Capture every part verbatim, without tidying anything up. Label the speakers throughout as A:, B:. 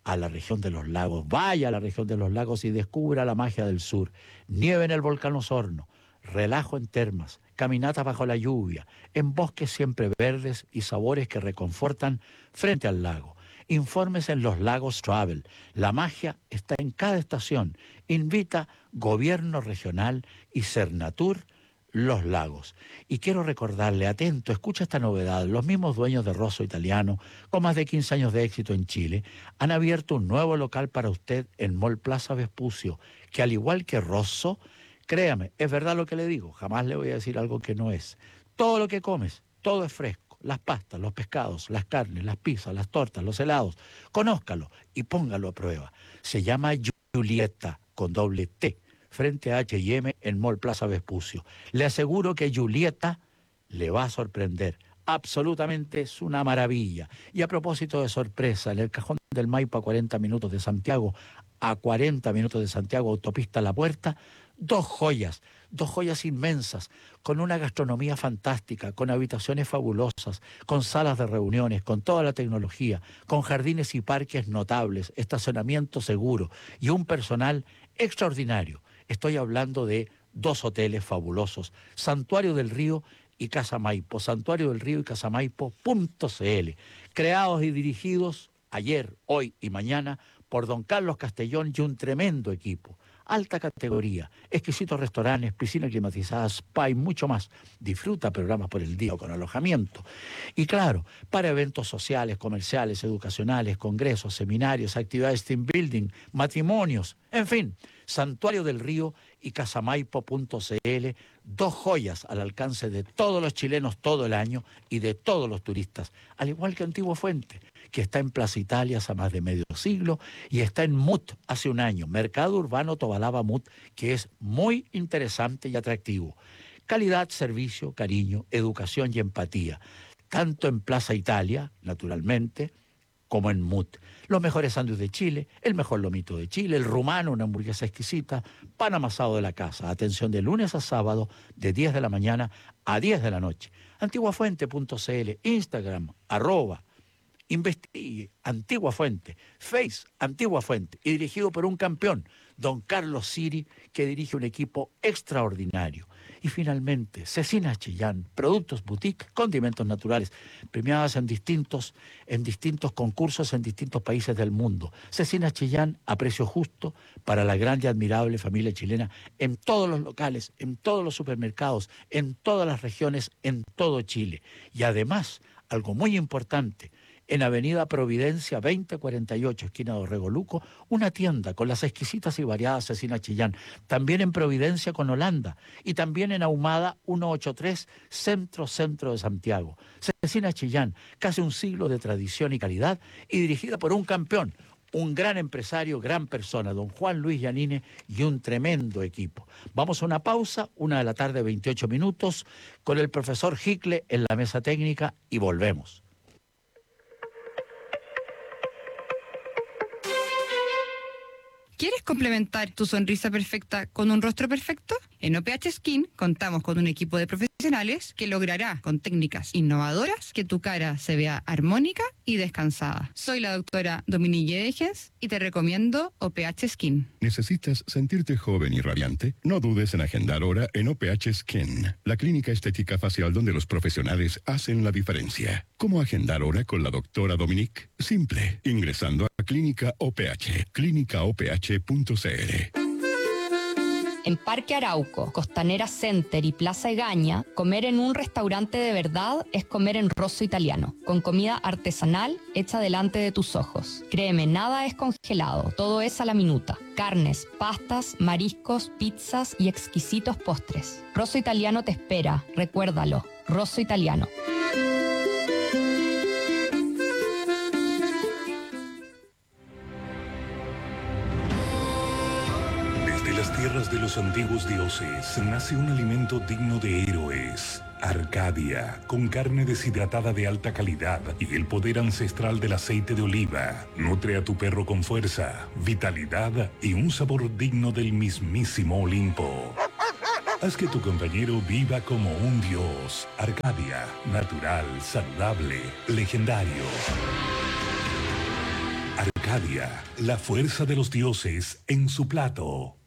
A: a la región de los lagos, vaya a la región de los lagos y descubra la magia del sur. Nieve en el volcán Osorno, relajo en termas, caminatas bajo la lluvia, en bosques siempre verdes y sabores que reconfortan frente al lago. Informes en Los Lagos Travel. La magia está en cada estación. Invita Gobierno Regional y Cernatur Los Lagos. Y quiero recordarle, atento, escucha esta novedad, los mismos dueños de Rosso Italiano, con más de quince años de éxito en Chile, han abierto un nuevo local para usted en Mall Plaza Vespucio, que al igual que Rosso, créame, es verdad lo que le digo, jamás le voy a decir algo que no es. Todo lo que comes, todo es fresco. Las pastas, los pescados, las carnes, las pizzas, las tortas, los helados. Conózcalo y póngalo a prueba. Se llama Julieta, con doble T, frente a H y M en Mall Plaza Vespucio. Le aseguro que Julieta le va a sorprender. Absolutamente es una maravilla. Y a propósito de sorpresa, en el Cajón del Maipo, a cuarenta minutos de Santiago, a cuarenta minutos de Santiago, autopista La Puerta, dos joyas, dos joyas inmensas, con una gastronomía fantástica, con habitaciones fabulosas, con salas de reuniones, con toda la tecnología, con jardines y parques notables, estacionamiento seguro y un personal extraordinario. Estoy hablando de dos hoteles fabulosos, Santuario del Río y Casa Maipo, santuario del río y casamaipo punto c l, creados y dirigidos ayer, hoy y mañana por don Carlos Castellón y un tremendo equipo. Alta categoría, exquisitos restaurantes, piscinas climatizadas, spa y mucho más. Disfruta programas por el día o con alojamiento. Y claro, para eventos sociales, comerciales, educacionales, congresos, seminarios, actividades team building, matrimonios, en fin, Santuario del Río y casamaipo punto c l, dos joyas al alcance de todos los chilenos todo el año y de todos los turistas, al igual que Antigua Fuente, que está en Plaza Italia hace más de medio siglo y está en Mut hace un año, Mercado Urbano Tobalaba Mut, que es muy interesante y atractivo. Calidad, servicio, cariño, educación y empatía, tanto en Plaza Italia, naturalmente, como en Mut. Los mejores sándwiches de Chile, el mejor lomito de Chile, el rumano, una hamburguesa exquisita, pan amasado de la casa. Atención de lunes a sábado, de diez de la mañana a diez de la noche. antiguafuente punto c l, Instagram, arroba, investigue, Antigua Fuente, Face, Antigua Fuente, y dirigido por un campeón, don Carlos Siri, que dirige un equipo extraordinario. Y finalmente, Cecina Chillán, productos boutique, condimentos naturales, premiadas en distintos, en distintos concursos en distintos países del mundo. Cecina Chillán a precio justo para la grande y admirable familia chilena, en todos los locales, en todos los supermercados, en todas las regiones, en todo Chile. Y además, algo muy importante, en Avenida Providencia veinte cuarenta y ocho, esquina Dorrego Luco, una tienda con las exquisitas y variadas Cecina Chillán. También en Providencia con Holanda y también en Ahumada ciento ochenta y tres, centro, centro de Santiago. Cecina Chillán, casi un siglo de tradición y calidad y dirigida por un campeón, un gran empresario, gran persona, don Juan Luis Yanine, y un tremendo equipo. Vamos a una pausa, una de la tarde, veintiocho minutos, con el profesor Hickle en la mesa técnica y volvemos.
B: ¿Quieres complementar tu sonrisa perfecta con un rostro perfecto? En O P H Skin contamos con un equipo de profesionales que logrará con técnicas innovadoras que tu cara se vea armónica y descansada. Soy la doctora Dominique Degens y te recomiendo O P H Skin.
C: ¿Necesitas sentirte joven y radiante? No dudes en agendar hora en O P H Skin, la clínica estética facial donde los profesionales hacen la diferencia. ¿Cómo agendar hora con la doctora Dominique? Simple, ingresando a Clínica O P H, clínica o p h punto c l.
D: En Parque Arauco, Costanera Center y Plaza Egaña, comer en un restaurante de verdad es comer en Rosso Italiano, con comida artesanal hecha delante de tus ojos. Créeme, nada es congelado, todo es a la minuta. Carnes, pastas, mariscos, pizzas y exquisitos postres. Rosso Italiano te espera, recuérdalo, Rosso Italiano.
E: Tierras de los antiguos dioses nace un alimento digno de héroes. Arcadia, con carne deshidratada de alta calidad y el poder ancestral del aceite de oliva. Nutre a tu perro con fuerza, vitalidad y un sabor digno del mismísimo Olimpo. Haz que tu compañero viva como un dios. Arcadia, natural, saludable, legendario. Arcadia, la fuerza de los dioses en su plato.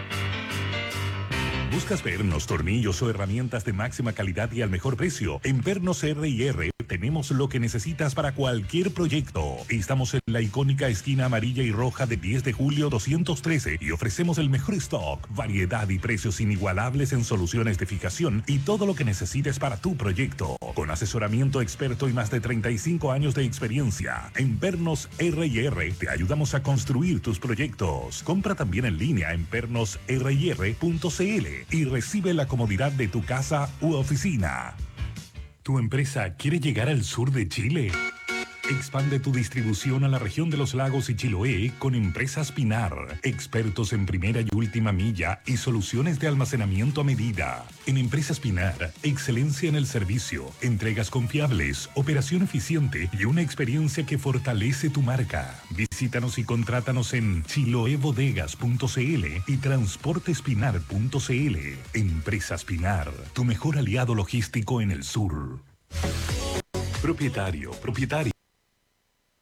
E: ¿Buscas pernos, tornillos o herramientas de máxima calidad y al mejor precio? En Pernos R y R tenemos lo que necesitas para cualquier proyecto. Estamos en la icónica esquina amarilla y roja de diez de julio doscientos trece y ofrecemos el mejor stock, variedad y precios inigualables en soluciones de fijación y todo lo que necesites para tu proyecto. Con asesoramiento experto y más de treinta y cinco años de experiencia. En Pernos R y R te ayudamos a construir tus proyectos. Compra también en línea en pernos r y r punto c l y recibe la comodidad de tu casa u oficina. ¿Tu empresa quiere llegar al sur de Chile? Expande tu distribución a la región de los lagos y Chiloé con Empresas Pinar, expertos en primera y última milla y soluciones de almacenamiento a medida. En Empresas Pinar, excelencia en el servicio, entregas confiables, operación eficiente y una experiencia que fortalece tu marca. Visítanos y contrátanos en chiloebodegas punto c l y transportespinar punto c l. Empresas Pinar, tu mejor aliado logístico en el sur. Propietario, propietaria.